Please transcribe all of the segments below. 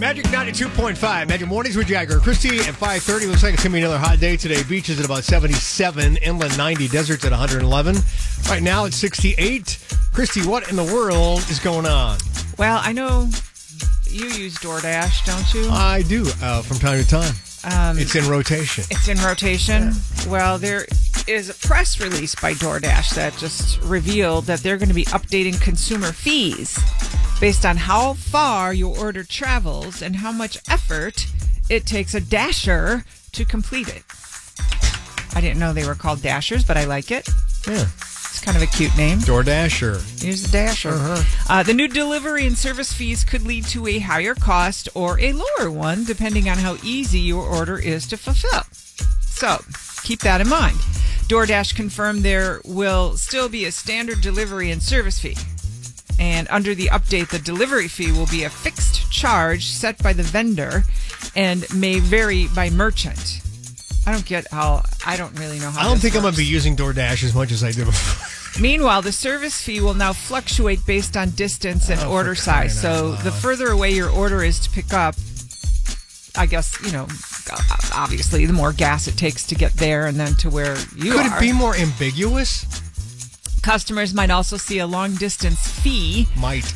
Magic 92.5. Magic Mornings with Jagger. Christy at 5:30. Looks like it's going to be another hot day today. Beaches at about 77. Inland 90. Deserts at 111. Right now it's 68. Christy, what in the world is going on? Well, I know you use DoorDash, don't you? I do from time to time. It's in rotation. It's in rotation? Yeah. Well, there is a press release by DoorDash that just revealed that they're going to be updating consumer fees based on how far your order travels and how much effort it takes a Dasher to complete it. I didn't know they were called Dashers, but I like it. Yeah. It's kind of a cute name. DoorDasher. Use the Dasher. The new delivery and service fees could lead to a higher cost or a lower one, depending on how easy your order is to fulfill. So, keep that in mind. DoorDash confirmed there will still be a standard delivery and service fee. And under the update, the delivery fee will be a fixed charge set by the vendor and may vary by merchant. I don't really know how I don't think works. I'm going to be using DoorDash as much as I did before. Meanwhile, the service fee will now fluctuate based on distance and order size. So the further away your order is to pick up, I guess, obviously, the more gas it takes to get there and then to where you are. Could it be more ambiguous? Customers might also see a long-distance fee. Might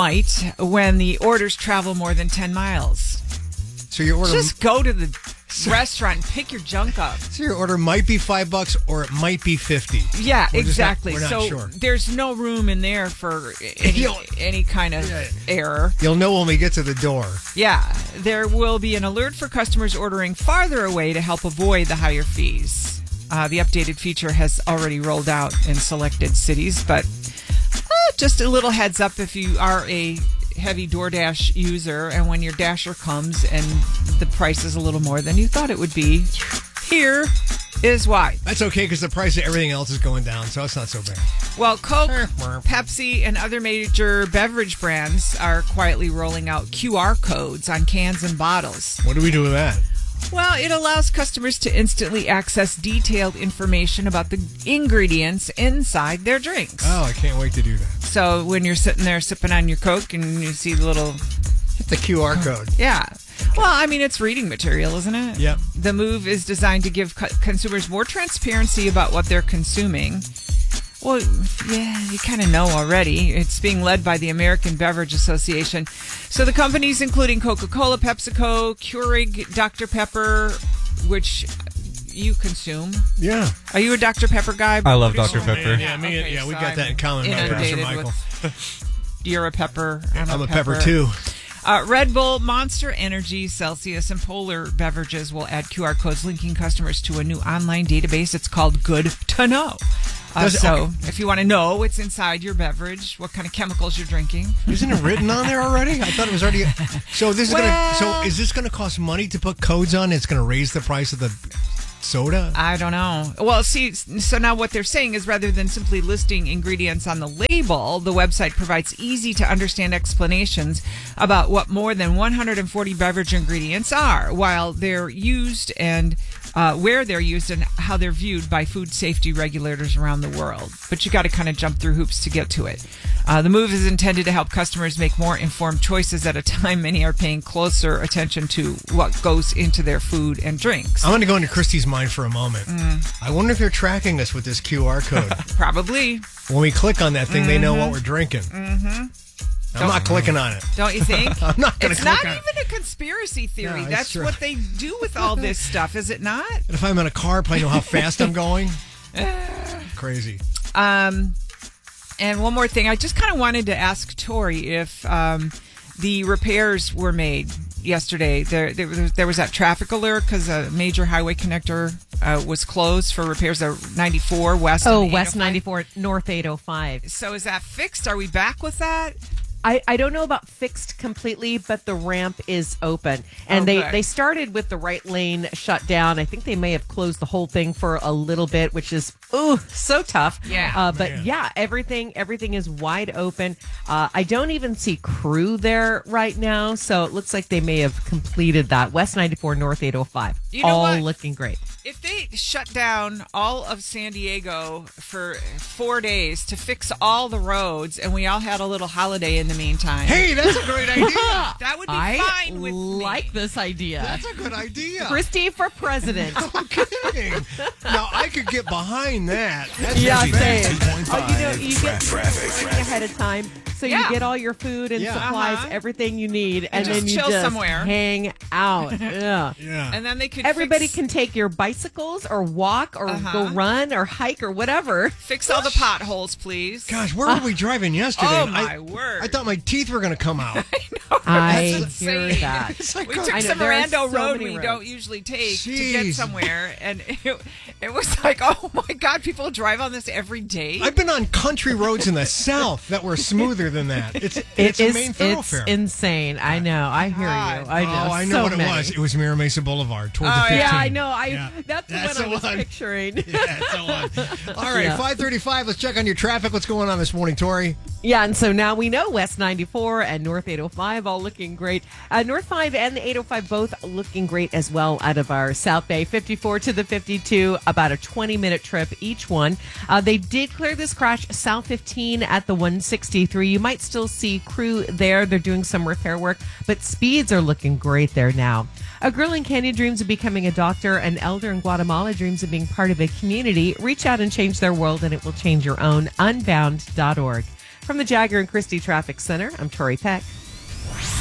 When the orders travel more than 10 miles. So your order... Just go to the restaurant and pick your junk up. So your order might be $5 or it might be $50. Yeah, exactly. We're not sure. There's no room in there for any kind of error. You'll know when we get to the door. Yeah, there will be an alert for customers ordering farther away to help avoid the higher fees. The updated feature has already rolled out in selected cities, but just a little heads up if you are a heavy DoorDash user and when your Dasher comes and the price is a little more than you thought it would be, here is why. That's okay because the price of everything else is going down, so it's not so bad. Well, Coke, Pepsi, and other major beverage brands are quietly rolling out QR codes on cans and bottles. What do we do with that? Well, it allows customers to instantly access detailed information about the ingredients inside their drinks. Oh, I can't wait to do that. So when you're sitting there sipping on your Coke and you see the little... Hit the QR code. Yeah. Well, I mean, it's reading material, isn't it? Yep. The move is designed to give consumers more transparency about what they're consuming. Well, yeah, you kind of know already. It's being led by the American Beverage Association. So the companies including Coca-Cola, PepsiCo, Keurig, Dr. Pepper, which you consume. Yeah. Are you a Dr. Pepper guy? I love Dr. Pepper. Yeah, we got that in common, producer Michael. You're a pepper. I'm a pepper too. Red Bull, Monster Energy, Celsius, and Polar Beverages will add QR codes linking customers to a new online database. It's called Good to Know. If you want to know what's inside your beverage, what kind of chemicals you're drinking. Isn't it written on there already? I thought it was already... So is this going to cost money to put codes on? It's going to raise the price of the soda? I don't know. Well, see, so now what they're saying is rather than simply listing ingredients on the label, the website provides easy-to-understand explanations about what more than 140 beverage ingredients are, while they're used and where they're used and how they're viewed by food safety regulators around the world. But you got to kind of jump through hoops to get to it. The move is intended to help customers make more informed choices at a time many are paying closer attention to what goes into their food and drinks. I'm going to go into Christy's mind for a moment. I wonder if they're tracking us with this QR code. Probably. When we click on that thing, they know what we're drinking. I'm not clicking on it. Don't you think? I'm not going to click on it. It's not even a conspiracy theory. No, that's true. what they do with all this stuff, is it not? And if I'm in a car, probably know how fast I'm going. Crazy. And one more thing. I just kind of wanted to ask Tori if the repairs were made yesterday. There was that traffic alert because a major highway connector was closed for repairs at 94 West. Oh, West 94, North 805. So is that fixed? Are we back with that? I don't know about fixed completely, but the ramp is open. And they started with the right lane shut down. I think they may have closed the whole thing for a little bit, which is, so tough. Yeah. But yeah, everything is wide open. I don't even see crew there right now. So it looks like they may have completed that. West 94, North 805. You know all what? looking great. If they state shut down all of San Diego for 4 days to fix all the roads, and we all had a little holiday in the meantime. Hey, that's a great idea. That would be fine with me. I like this idea. That's a good idea. Christy for president. No kidding. Now, I could get behind that. That's Yeah, easy. same. 2.5 You get planning ahead of time. So you Yeah. get all your food and supplies, everything you need, and just then you chill just somewhere. hang out. Yeah. Yeah. And then they could Everybody fix, can take your bicycles or walk or go run or hike or whatever. fix all the potholes, please. Gosh, where were we driving yesterday? Oh, my word. I thought my teeth were going to come out. I That's hear insane. that. It's like, We oh, took I know, some there are rando so road many we roads. don't usually take to Jeez. get somewhere, and it was like, oh my God, people drive on this every day. I've been on country roads in the South that were smoother than that. It's a main thoroughfare. It's insane. I know. I hear you. I know. Oh, I know so what it many. was. It was Mira Mesa Boulevard toward the Oh, 15. Yeah, I know. Yeah. That's That's what I the was one. picturing. Yeah, that's the one. All right, Yeah. 5:35. Let's check on your traffic. What's going on this morning, Tori? Yeah, and so now we know West 94 and North 805 all looking great. North 5 and the 805 both looking great as well out of our South Bay. 54 to the 52, about a 20-minute trip each one. They did clear this crash South 15 at the 163. You might still see crew there. They're doing some repair work, but speeds are looking great there now. A girl in Kenya dreams of becoming a doctor. An elder in Guatemala dreams of being part of a community. Reach out and change their world, and it will change your own. Unbound.org. From the Jagger and Christie Traffic Center, I'm Tori Peck.